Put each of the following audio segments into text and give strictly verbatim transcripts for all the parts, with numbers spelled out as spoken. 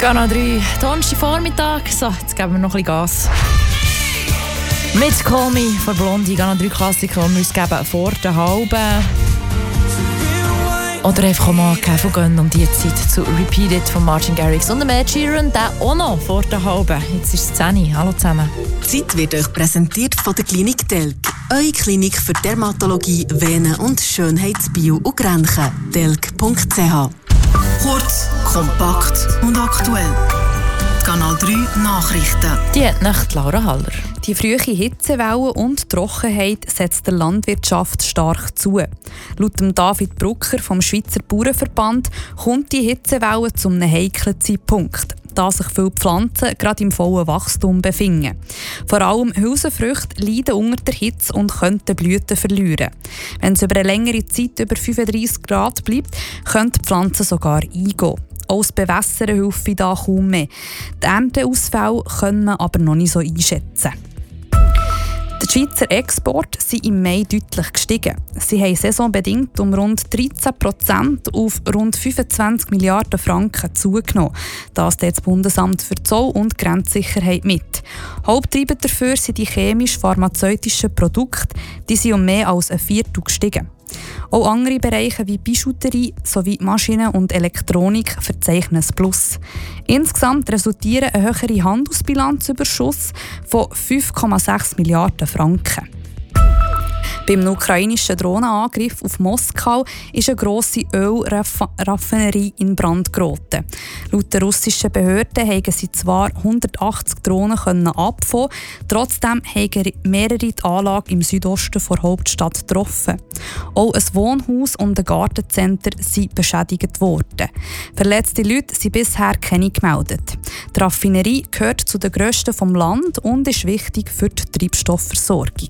Kanal drei, Donnerstag Vormittag. So, jetzt geben wir noch ein bisschen Gas. Mit Call Me von Blondie, Kanal drei Klassiker, die wir uns geben vor der halben. Oder einfach auch mal Kaffee gönnen um die Zeit zu Repeat It von Martin Garrix und Ed Sheeran, der auch noch vor der halben. Jetzt ist es zehn Uhr. Hallo zusammen. Die Zeit wird euch präsentiert von der Klinik Delk. Eure Klinik für Dermatologie, Venen- und Schönheitsbio und Grenchen. delk punkt c h. Kurz, kompakt und aktuell. Kanal drei Nachrichten. Die hat nicht Laura Haller. Die frühe Hitzewelle und Trockenheit setzt der Landwirtschaft stark zu. Laut dem David Brucker vom Schweizer Bauernverband kommt die Hitzewelle zu einem heiklen Zeitpunkt, da sich viele Pflanzen gerade im vollen Wachstum befinden. Vor allem Hülsenfrüchte leiden unter der Hitze und könnten Blüten verlieren. Wenn es über eine längere Zeit über fünfunddreissig Grad bleibt, können die Pflanzen sogar eingehen. Auch das Bewässern hilft da kaum mehr. Die Ernteausfälle können man aber noch nicht so einschätzen. Die Schweizer Exporte sind im Mai deutlich gestiegen. Sie haben saisonbedingt um rund dreizehn Prozent auf rund fünfundzwanzig Milliarden Franken zugenommen. Das teilt das Bundesamt für Zoll- und Grenzsicherheit mit. Haupttreiber dafür sind die chemisch-pharmazeutischen Produkte, die sind um mehr als ein Viertel gestiegen. Auch andere Bereiche wie Bijouterie sowie Maschinen und Elektronik verzeichnen ein Plus. Insgesamt resultieren ein höherer Handelsbilanzüberschuss von fünf Komma sechs Milliarden Franken. Beim ukrainischen Drohnenangriff auf Moskau ist eine grosse Ölraffinerie in Brand geraten. Laut der russischen Behörden haben sie zwar hundertachtzig Drohnen abfangen, trotzdem haben mehrere die Anlage im Südosten der Hauptstadt getroffen. Auch ein Wohnhaus und ein Gartencenter sind beschädigt worden. Verletzte Leute sind bisher keine gemeldet. Die Raffinerie gehört zu den grössten vom Land und ist wichtig für die Treibstoffversorgung.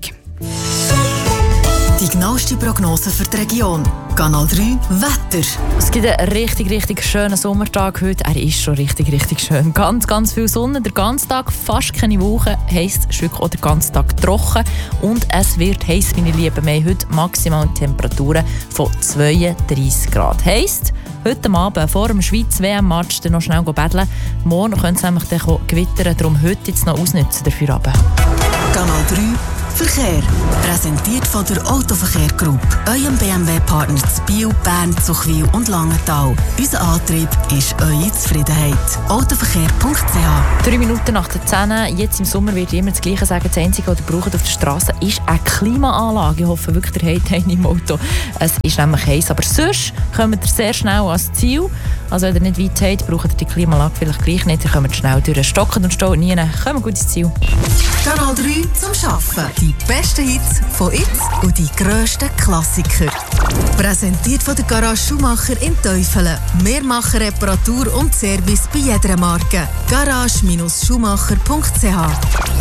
Die genaueste Prognose für die Region. Kanal drei Wetter. Es gibt einen richtig, richtig schönen Sommertag heute. Er ist schon richtig, richtig schön. Ganz, ganz viel Sonne. Der ganze Tag fast keine Wolken. Heisst, es ist wirklich auch den ganzen Tag trocken. Und es wird heiß, meine Lieben. Wir haben heute maximale Temperaturen von zweiunddreissig Grad. Heisst, heute Abend vor dem Schweiz-W M-Match noch schnell betteln. Morgen können es nämlich dann gewittern. Darum heute jetzt noch ausnutzen dafür runter. Kanal drei Verkehr. Präsentiert von der Autoverkehr Group. Eurem B M W-Partner zu Biel, Bern, Zuchwil und Langenthal. Unser Antrieb ist eure Zufriedenheit. autoverkehr punkt c h. Drei Minuten nach der zehn. Jetzt im Sommer wird immer das Gleiche sagen. Das Einzige, was ihr braucht auf der Straße, ist eine Klimaanlage. Ich hoffe wirklich, ihr habt eine im Auto. Es ist nämlich heiß. Aber sonst kommt ihr sehr schnell ans Ziel. Also wenn ihr nicht weit habt, braucht ihr die Klimaanlage vielleicht gleich nicht. Ihr kommt schnell durch. Stocken und Stau nie. Kommt gut ins Ziel. Kanal drei zum Arbeiten. Die besten Hits von jetzt und die grössten Klassiker. Präsentiert von der Garage Schumacher in Teufelen. Wir machen Reparatur und Service bei jeder Marke. garage Bindestrich schumacher punkt c h.